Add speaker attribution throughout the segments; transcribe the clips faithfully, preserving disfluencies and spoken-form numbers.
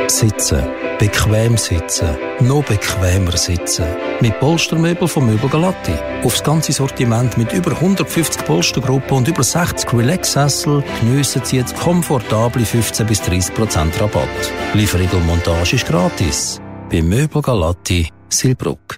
Speaker 1: Sitzen. Bequem sitzen. Noch bequemer sitzen. Mit Polstermöbel von Möbel Galatti. Aufs ganze Sortiment mit über hundertfünfzig Polstergruppen und über sechzig Relax-Sessel geniessen Sie jetzt komfortable fünfzehn bis dreißig Prozent Rabatt. Lieferung und Montage ist gratis. Bei Möbel Galatti, Silbruck.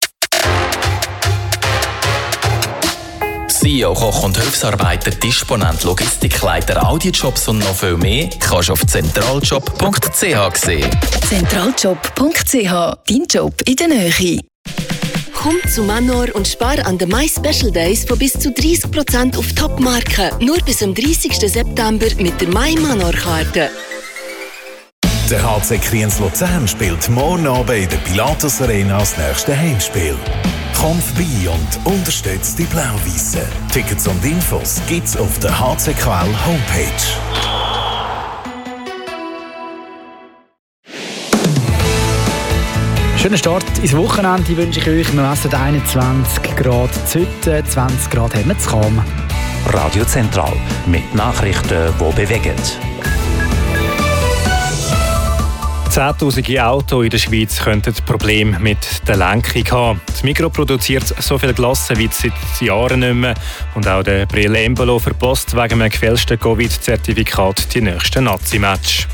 Speaker 2: C E O, Koch- und Hilfsarbeiter, Disponent, Logistikleiter, Audiojobs und noch viel mehr kannst du auf zentraljob punkt c h sehen.
Speaker 3: zentraljob punkt c h, dein Job in der Nähe. Komm zu Manor und spar an den My Special Days von bis zu dreißig Prozent auf Top-Marken. Nur bis zum dreißigsten September mit der My Manor-Karte.
Speaker 4: Der H C Kriens Luzern spielt morgen Abend in der Pilatus Arena das nächste Heimspiel. Komm vorbei und unterstützt die Blau-Weissen. Tickets und Infos gibt's auf der H C K L Homepage.
Speaker 5: Schönen Start ins Wochenende wünsche ich euch. Wir messen einundzwanzig Grad Zütte, zwanzig Grad haben wir zu Cham.
Speaker 6: Radio Zentral mit Nachrichten, die bewegen. Zehntausende Autos in der Schweiz könnten Probleme mit der Lenkung haben. Das Migros produziert so viel Glasse wie seit Jahren nicht mehr. Und auch der Brill Embolo verpasst wegen einem gefälschten Covid-Zertifikat die nächsten Nazi-Match.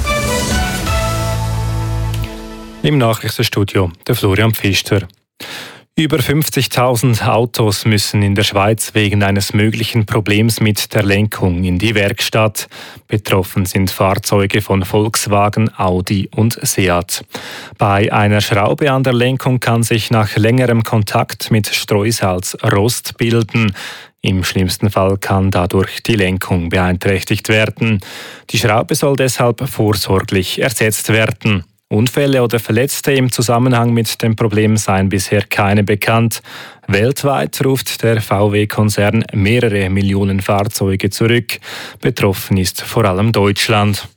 Speaker 6: Im Nachrichtenstudio der Florian Pfister. Über fünfzigtausend Autos müssen in der Schweiz wegen eines möglichen Problems mit der Lenkung in die Werkstatt. Betroffen sind Fahrzeuge von Volkswagen, Audi und Seat. Bei einer Schraube an der Lenkung kann sich nach längerem Kontakt mit Streusalz Rost bilden. Im schlimmsten Fall kann dadurch die Lenkung beeinträchtigt werden. Die Schraube soll deshalb vorsorglich ersetzt werden. Unfälle oder Verletzte im Zusammenhang mit dem Problem seien bisher keine bekannt. Weltweit ruft der V W-Konzern mehrere Millionen Fahrzeuge zurück. Betroffen ist vor allem Deutschland.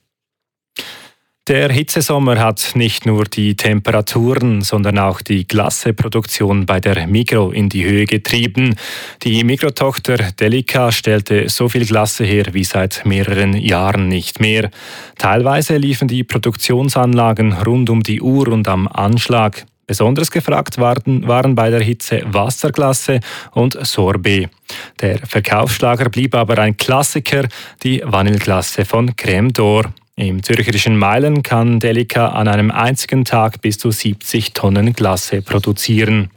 Speaker 6: Der Hitzesommer hat nicht nur die Temperaturen, sondern auch die Glasseproduktion bei der Migros in die Höhe getrieben. Die Migros-Tochter Delica stellte so viel Glasse her wie seit mehreren Jahren nicht mehr. Teilweise liefen die Produktionsanlagen rund um die Uhr und am Anschlag. Besonders gefragt waren, waren bei der Hitze Wasserglasse und Sorbet. Der Verkaufsschlager blieb aber ein Klassiker, die Vanilleglasse von Crème d'Or. Im zürcherischen Meilen kann Delica an einem einzigen Tag bis zu siebzig Tonnen Glasse produzieren.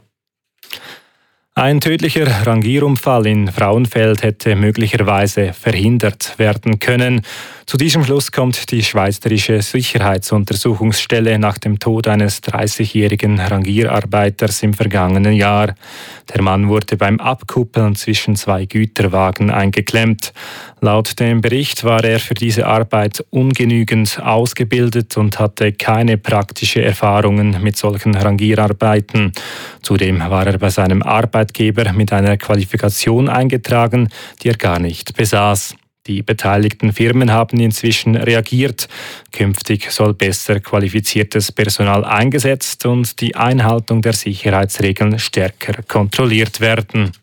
Speaker 6: Ein tödlicher Rangierunfall in Frauenfeld hätte möglicherweise verhindert werden können. Zu diesem Schluss kommt die Schweizerische Sicherheitsuntersuchungsstelle nach dem Tod eines dreißigjährigen Rangierarbeiters im vergangenen Jahr. Der Mann wurde beim Abkuppeln zwischen zwei Güterwagen eingeklemmt. Laut dem Bericht war er für diese Arbeit ungenügend ausgebildet und hatte keine praktischen Erfahrungen mit solchen Rangierarbeiten. Zudem war er bei seinem Arbeitgeber mit einer Qualifikation eingetragen, die er gar nicht besaß. Die beteiligten Firmen haben inzwischen reagiert. Künftig soll besser qualifiziertes Personal eingesetzt und die Einhaltung der Sicherheitsregeln stärker kontrolliert werden.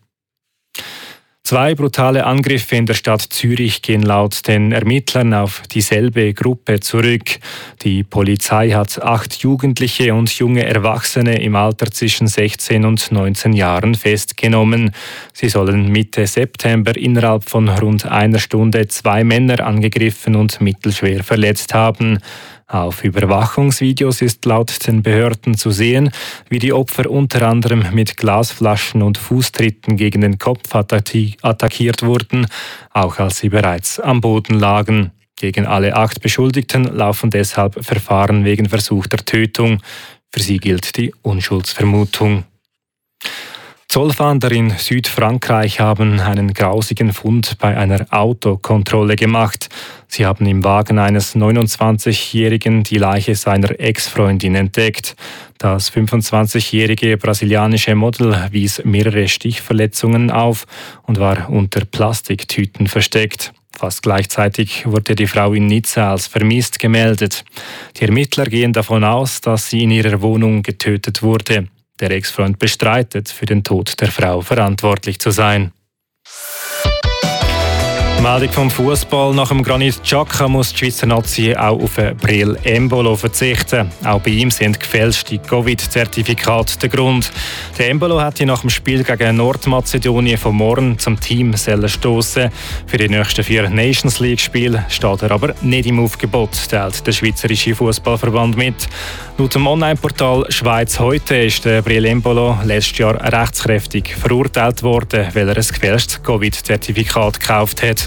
Speaker 6: Zwei brutale Angriffe in der Stadt Zürich gehen laut den Ermittlern auf dieselbe Gruppe zurück. Die Polizei hat acht Jugendliche und junge Erwachsene im Alter zwischen sechzehn und neunzehn Jahren festgenommen. Sie sollen Mitte September innerhalb von rund einer Stunde zwei Männer angegriffen und mittelschwer verletzt haben. Auf Überwachungsvideos ist laut den Behörden zu sehen, wie die Opfer unter anderem mit Glasflaschen und Fußtritten gegen den Kopf attackiert wurden, auch als sie bereits am Boden lagen. Gegen alle acht Beschuldigten laufen deshalb Verfahren wegen versuchter Tötung. Für sie gilt die Unschuldsvermutung. Zollfahnder in Südfrankreich haben einen grausigen Fund bei einer Autokontrolle gemacht. Sie haben im Wagen eines neunundzwanzigjährigen die Leiche seiner Ex-Freundin entdeckt. Das fünfundzwanzigjährige brasilianische Model wies mehrere Stichverletzungen auf und war unter Plastiktüten versteckt. Fast gleichzeitig wurde die Frau in Nizza als vermisst gemeldet. Die Ermittler gehen davon aus, dass sie in ihrer Wohnung getötet wurde. Der Ex-Freund bestreitet, für den Tod der Frau verantwortlich zu sein. Meldung vom Fußball: Nach dem Granit Xhaka muss die Schweizer Nazi auch auf Breel Embolo verzichten. Auch bei ihm sind gefälschte Covid-Zertifikate der Grund. Der Embolo hätte nach dem Spiel gegen Nordmazedonien von morgen zum Team stoßen. Für die nächsten vier Nations League-Spiele steht er aber nicht im Aufgebot, teilt der Schweizerische Fußballverband mit. Laut dem Online-Portal Schweiz heute ist der Breel Embolo letztes Jahr rechtskräftig verurteilt worden, weil er ein gefälschtes Covid-Zertifikat gekauft hat.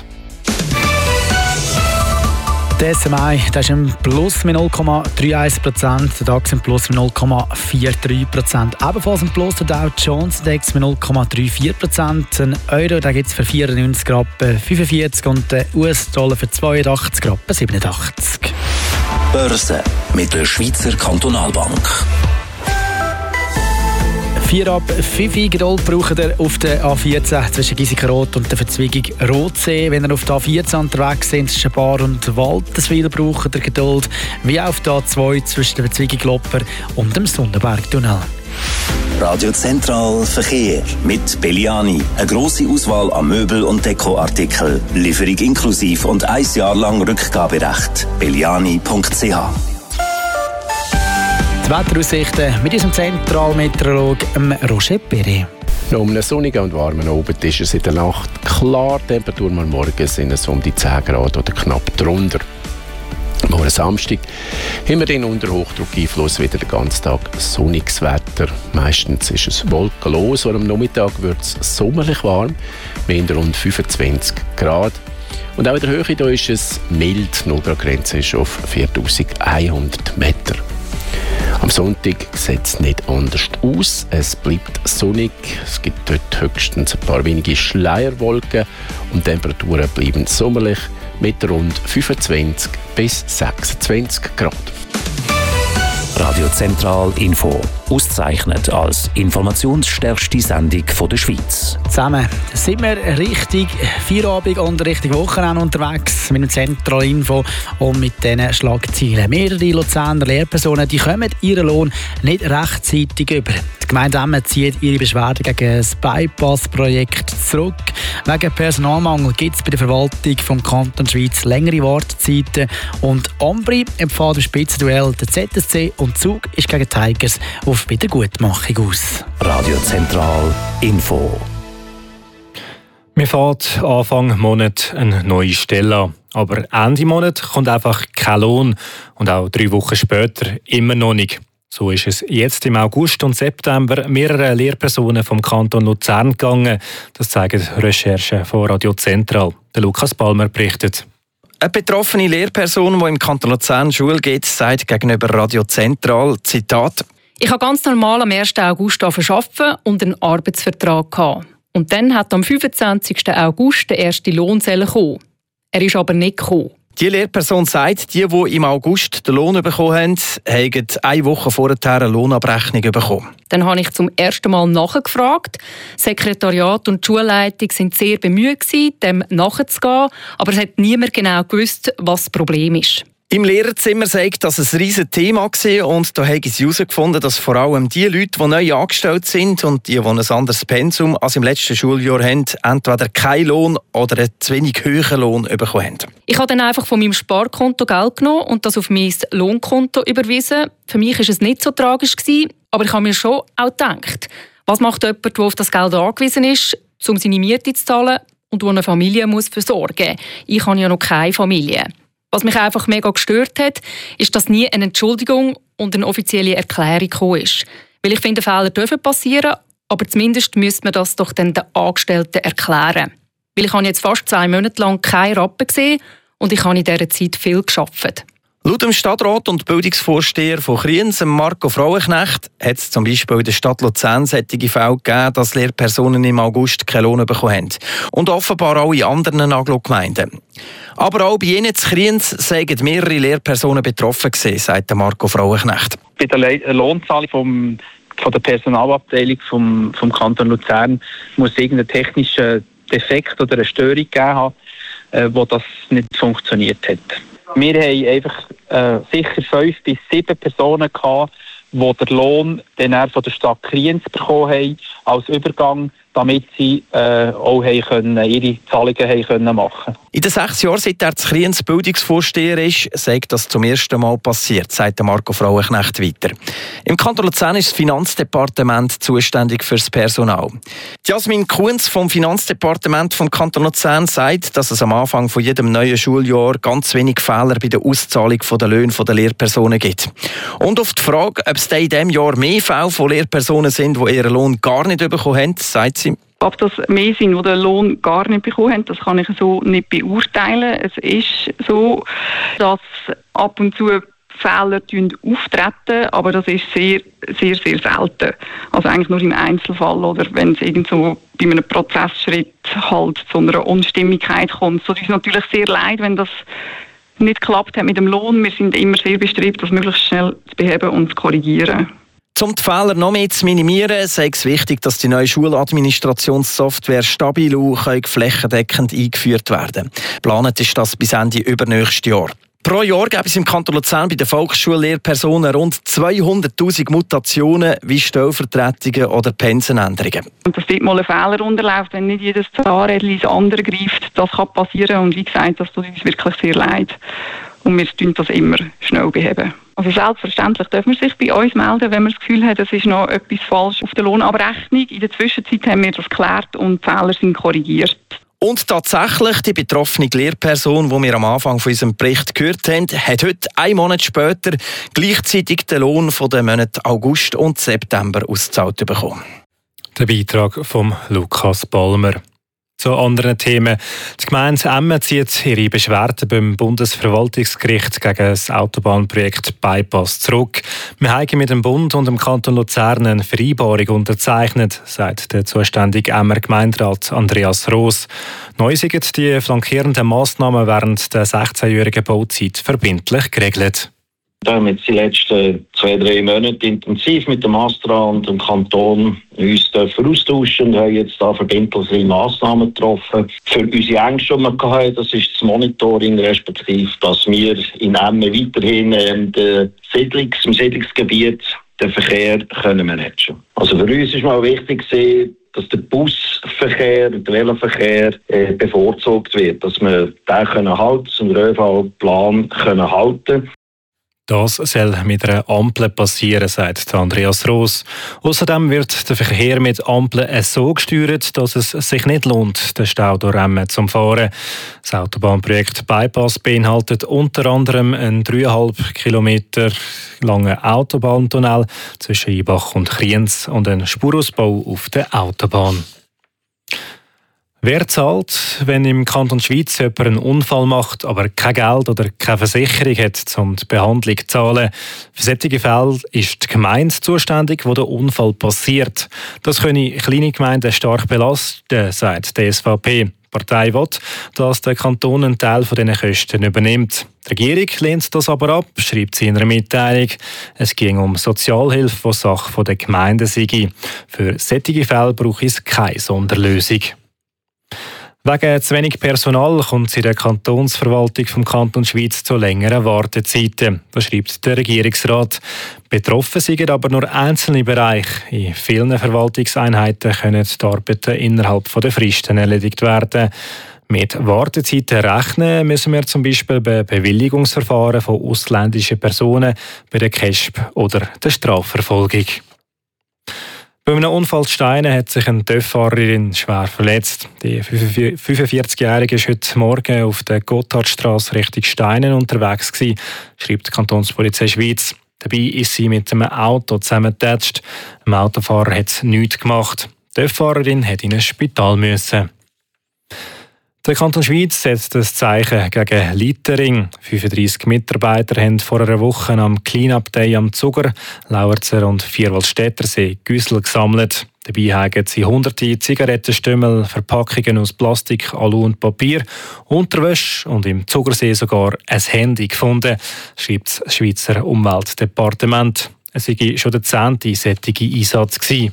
Speaker 5: Der S M I ist im Plus mit null Komma einunddreißig Prozent, der DAX im Plus mit null Komma dreiundvierzig Prozent. Ebenfalls im Plus der Dow Jones Index mit null Komma vierunddreißig Prozent. Ein Euro gibt es für vierundneunzig Rappen fünfundvierzig und der U S-Dollar für zweiundachtzig Rappen siebenundachtzig.
Speaker 7: Börse mit der Schweizer Kantonalbank.
Speaker 5: vier ab fünf Geduld braucht er auf der A vierzehn zwischen Giesigenrot und der Verzweigung Rotsee. Wenn er auf der A vierzehn unterwegs sind, zwischen Bar und Waldeswil braucht er Geduld, wie auf der A zwei zwischen der Verzweigung Lopper und dem Sonnenbergtunnel.
Speaker 7: Radio Zentral Verkehr mit Belliani. Eine grosse Auswahl an Möbel- und Dekoartikeln. Lieferung inklusiv und ein Jahr lang Rückgaberecht. belliani punkt c h.
Speaker 5: Die Wetteraussichten mit unserem Zentralmeteorolog Roger Perret.
Speaker 8: Noch um einen sonnigen und warmen Abend ist es in der Nacht klar. Die Temperaturen am Morgen sind es um die zehn Grad oder knapp drunter. Morgen Samstag haben wir den unter Hochdruckeinfluss wieder den ganzen Tag sonniges Wetter. Meistens ist es wolkenlos und am Nachmittag wird es sommerlich warm, mit rund fünfundzwanzig Grad. Und auch in der Höhe da ist es mild, die Nullgrad-Grenze ist auf viertausendeinhundert Meter. Am Sonntag sieht es nicht anders aus. Es bleibt sonnig. Es gibt dort höchstens ein paar wenige Schleierwolken und die Temperaturen bleiben sommerlich mit rund fünfundzwanzig bis sechsundzwanzig Grad.
Speaker 7: Radio Zentral Info. Ausgezeichnet als informationsstärkste Sendung von der Schweiz.
Speaker 5: Zusammen sind wir richtig Feierabend und richtig Wochenende unterwegs mit dem Zentral Info und mit diesen Schlagzeilen. Mehrere Luzerner Lehrpersonen die kommen ihren Lohn nicht rechtzeitig über. Die Gemeinde Emmen zieht ihre Beschwerde gegen das Bypass-Projekt zurück. Wegen Personalmangel gibt es bei der Verwaltung vom Kanton Schweiz längere Wartezeiten. Und Ambri empfiehlt im Spitzenduell der Z S C und Zug ist gegen Tigers auf Wiedergutmachung aus.
Speaker 7: Radio Zentral Info.
Speaker 6: Wir fährt Anfang Monat eine neue Stelle an. Aber Ende Monat kommt einfach kein Lohn. Und auch drei Wochen später immer noch nicht. So ist es jetzt im August und September mehrere Lehrpersonen vom Kanton Luzern gegangen. Das zeigen Recherchen von Radio Zentral. Der Lukas Palmer berichtet.
Speaker 9: Eine betroffene Lehrperson, die im Kanton Luzern Schule geht, sagt gegenüber Radio Zentral, Zitat:
Speaker 10: Ich habe ganz normal am ersten August arbeiten und einen Arbeitsvertrag gehabt. Und dann hat am fünfundzwanzigsten August der erste Lohn kommen. Er ist aber nicht gekommen.
Speaker 9: Die Lehrperson sagt, die, die im August den Lohn bekommen haben, haben eine Woche vorher eine Lohnabrechnung bekommen.
Speaker 10: Dann habe ich zum ersten Mal nachgefragt. Das Sekretariat und die Schulleitung waren sehr bemüht, dem nachzugehen, aber es hat niemand genau gewusst, was das Problem ist.
Speaker 9: Im Lehrerzimmer sagt, dass es ein riesiges Thema war und da haben sie herausgefunden, dass vor allem die Leute, die neu angestellt sind und die, die ein anderes Pensum als im letzten Schuljahr haben, entweder keinen Lohn oder einen zu wenig hohen Lohn bekommen haben.
Speaker 10: Ich habe dann einfach von meinem Sparkonto Geld genommen und das auf mein Lohnkonto überwiesen. Für mich war es nicht so tragisch, aber ich habe mir schon auch gedacht, was macht jemand, der auf das Geld angewiesen ist, um seine Miete zu zahlen und der eine Familie muss versorgen muss. Ich habe ja noch keine Familie. Was mich einfach mega gestört hat, ist, dass nie eine Entschuldigung und eine offizielle Erklärung gekommen ist. Weil ich finde, Fehler dürfen passieren, aber zumindest müsste man das doch dann den Angestellten erklären. Weil ich habe jetzt fast zwei Monate lang keine Rappen gesehen und ich habe in dieser Zeit viel gearbeitet.
Speaker 9: Laut dem Stadtrat und Bildungsvorsteher von Kriens, Marco Frauenknecht, hat es zum Beispiel in der Stadt Luzern solche Fälle gegeben, dass Lehrpersonen im August keine Lohn bekommen haben. Und offenbar auch in anderen Agglogemeinden. Aber auch bei jenen in Kriens seien mehrere Lehrpersonen betroffen gewesen, sagt Marco Frauenknecht.
Speaker 11: Bei der Le- Lohnzahlung vom, von der Personalabteilung vom, vom Kanton Luzern muss irgendein technischer Defekt oder eine Störung gegeben haben, äh, wo das nicht funktioniert hat. Wir haben einfach äh, sicher fünf bis sieben Personen gehabt, die den Lohn dann von der Stadt Kriens bekommen haben, als Übergang damit sie äh, auch haben können, ihre Zahlungen haben können machen.
Speaker 9: In den sechs Jahren, seit er zu Kriens Bildungsvorsteher ist, sagt das zum ersten Mal passiert, sagt Marco Frauenknecht weiter. Im Kanton Luzern ist das Finanzdepartement zuständig für das Personal. Jasmin Kunz vom Finanzdepartement vom Kanton Luzern sagt, dass es am Anfang von jedem neuen Schuljahr ganz wenig Fehler bei der Auszahlung der Löhne der Lehrpersonen gibt. Und auf die Frage, ob es in diesem Jahr mehr Fälle von Lehrpersonen sind, die ihren Lohn gar nicht bekommen haben, sagt sie:
Speaker 12: Ob das mehr sind, die den Lohn gar nicht bekommen haben, das kann ich so nicht beurteilen. Es ist so, dass ab und zu Fehler auftreten, aber das ist sehr, sehr, sehr selten. Also eigentlich nur im Einzelfall oder wenn es irgendwo bei einem Prozessschritt halt zu einer Unstimmigkeit kommt. So ist es natürlich sehr leid, wenn das nicht geklappt hat mit dem Lohn. Wir sind immer sehr bestrebt, das möglichst schnell zu beheben und zu korrigieren.
Speaker 9: Um die Fehler noch mehr zu minimieren, sei es wichtig, dass die neue Schuladministrationssoftware stabil und flächendeckend eingeführt werden. Geplant ist das bis Ende übernächstes Jahr. Pro Jahr gäbe es im Kanton Luzern bei den Volksschullehrpersonen rund zweihunderttausend Mutationen wie Stellvertretungen oder Pensenänderungen.
Speaker 12: Und dass dort mal ein Fehler unterläuft, wenn nicht jedes Zahnrädchen ins andere greift, das kann passieren. Und wie gesagt, das tut uns wirklich sehr leid. Und wir tun das immer schnell beheben. Also selbstverständlich darf man sich bei uns melden, wenn man das Gefühl hat, es ist noch etwas falsch auf der Lohnabrechnung. In der Zwischenzeit haben wir das geklärt und die Fehler sind korrigiert.
Speaker 9: Und tatsächlich, die betroffene Lehrperson, die wir am Anfang von unserem Bericht gehört haben, hat heute, einen Monat später, gleichzeitig den Lohn von den Monaten August und September ausgezahlt bekommen.
Speaker 6: Der Beitrag von Lukas Balmer. Zu anderen Themen. Die Gemeinde Emmen zieht ihre Beschwerden beim Bundesverwaltungsgericht gegen das Autobahnprojekt Bypass zurück. Wir haben mit dem Bund und dem Kanton Luzern eine Vereinbarung unterzeichnet, sagt der zuständige Emmer Gemeinderat Andreas Roos. Neu sind die flankierenden Massnahmen während der sechzehnjährigen Bauzeit verbindlich geregelt.
Speaker 13: Wir haben jetzt die letzten zwei, drei Monate intensiv mit dem Astra und dem Kanton uns austauschen und haben jetzt da verbindliche Massnahmen getroffen. Für unsere Ängste, die wir hatten, das ist das Monitoring, respektive, dass wir in Emmen weiterhin ähm, den Siedlungs-, im Siedlungsgebiet den Verkehr können managen. Also für uns ist mal wichtig, dass der Busverkehr, der Veloverkehr äh, bevorzugt wird, dass wir den können halten, den ÖV-Plan können halten.
Speaker 6: Das soll mit einer Ampel passieren, sagt Andreas Roos. Außerdem wird der Verkehr mit Ampeln so gesteuert, dass es sich nicht lohnt, den Stau durch Emmen zu fahren. Das Autobahnprojekt Bypass beinhaltet unter anderem einen dreieinhalb Kilometer langen Autobahntunnel zwischen Ibach und Kriens und einen Spurausbau auf der Autobahn. Wer zahlt, wenn im Kanton Schweiz jemand einen Unfall macht, aber kein Geld oder keine Versicherung hat, um die Behandlung zu zahlen? Für solche Fälle ist die Gemeinde zuständig, wo der Unfall passiert. Das können kleine Gemeinden stark belasten, sagt die S V P. Die Partei will, dass der Kanton einen Teil von diesen Kosten übernimmt. Die Regierung lehnt das aber ab, schreibt sie in einer Mitteilung. Es ging um Sozialhilfe, die Sache der Gemeinden sei. Für solche Fälle brauche es keine Sonderlösung. Wegen zu wenig Personal kommt es in der Kantonsverwaltung vom Kanton Schweiz zu längeren Wartezeiten. Das schreibt der Regierungsrat. Betroffen sind aber nur einzelne Bereiche. In vielen Verwaltungseinheiten können die Arbeiten innerhalb der Fristen erledigt werden. Mit Wartezeiten rechnen müssen wir zum Beispiel bei Bewilligungsverfahren von ausländischen Personen, bei der K E S P oder der Strafverfolgung. Bei einem Unfall in Steinen hat sich eine TÜV-Fahrerin schwer verletzt. Die fünfundvierzigjährige war heute Morgen auf der Gotthardstrasse Richtung Steinen unterwegs gewesen, schreibt die Kantonspolizei Schweiz. Dabei ist sie mit einem Auto zusammengetatscht. Dem Autofahrer hat es nichts gemacht. Die TÜV-Fahrerin hat in ein Spital müssen. Der Kanton Schweiz setzt das Zeichen gegen Littering. fünfunddreissig Mitarbeiter haben vor einer Woche am Clean-Up Day am Zuger, Lauerzer und Vierwaldstättersee Güssel gesammelt. Dabei haben sie hunderte Zigarettenstümmel, Verpackungen aus Plastik, Alu und Papier, Unterwäsche und im Zugersee sogar ein Handy gefunden, schreibt das Schweizer Umweltdepartement. Es sei schon der zehnte solche Einsatz gewesen.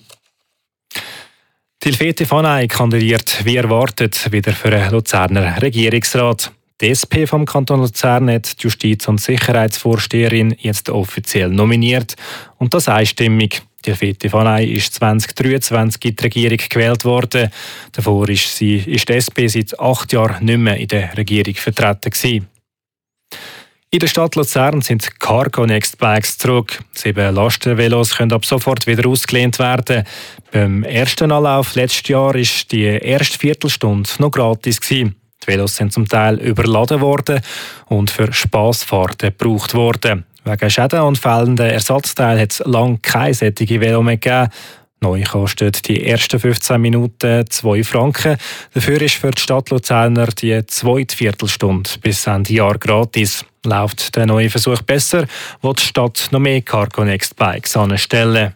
Speaker 6: Tilfete Fanay kandidiert wie erwartet wieder für einen Luzerner Regierungsrat. Die S P vom Kanton Luzern hat die Justiz- und Sicherheitsvorsteherin jetzt offiziell nominiert und das einstimmig. Die Fete Fanay ist zwanzig dreiundzwanzig in die Regierung gewählt worden. Davor ist, sie, ist die S P seit acht Jahren nicht mehr in der Regierung vertreten gewesen. In der Stadt Luzern sind Cargo Next Bikes zurück. Sieben Lastenvelos können ab sofort wieder ausgelehnt werden. Beim ersten Anlauf letztes Jahr war die erste Viertelstunde noch gratis gewesen. Die Velos sind zum Teil überladen worden und für Spassfahrten gebraucht worden. Wegen Schäden und fehlenden Ersatzteilen hat es lange keine solche Velo mehr gegeben. Neu kostet die ersten fünfzehn Minuten zwei Franken. Dafür ist für die Stadt Luzerner die zweite Viertelstunde bis Ende Jahr gratis. Läuft der neue Versuch besser, will die Stadt noch mehr Cargo Next Bikes anstellen.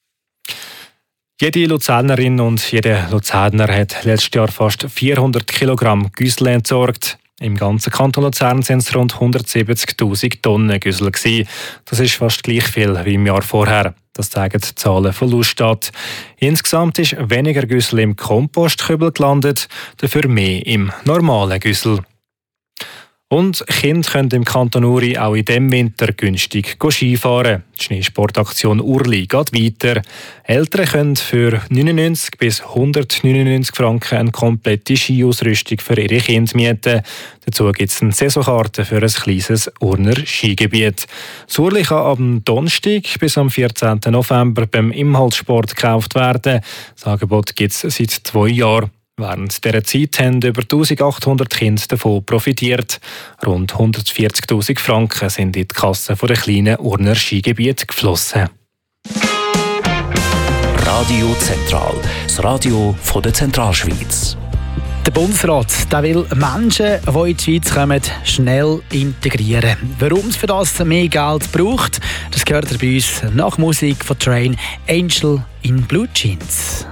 Speaker 6: Jede Luzernerin und jeder Luzerner hat letztes Jahr fast vierhundert Kilogramm Güssel entsorgt. Im ganzen Kanton Luzern sind es rund hundertsiebzigtausend Tonnen Güssel gewesen. Das ist fast gleich viel wie im Jahr vorher. Das zeigen die Zahlen von Lustat. Insgesamt ist weniger Güssel im Kompostkübel gelandet, dafür mehr im normalen Güssel. Und Kinder können im Kanton Uri auch in diesem Winter günstig Skifahren. Die Schneesportaktion Urli geht weiter. Eltern können für neunundneunzig bis hundertneunundneunzig Franken eine komplette Skiausrüstung für ihre Kinder mieten. Dazu gibt es eine Saisonkarte für ein kleines Urner Skigebiet. Das Urli kann am Donnerstag bis am vierzehnten November beim Imhalssport gekauft werden. Das Angebot gibt es seit zwei Jahren. Während dieser Zeit haben über eintausendachthundert Kinder davon profitiert. Rund hundertvierzigtausend Franken sind in die Kasse der kleinen Urner Skigebiete geflossen.
Speaker 14: Radio Zentral, das Radio von der Zentralschweiz.
Speaker 5: Der Bundesrat der will Menschen, die in die Schweiz kommen, schnell integrieren. Warum es für das mehr Geld braucht, das gehört bei uns nach Musik von Train Angel in Blue Jeans.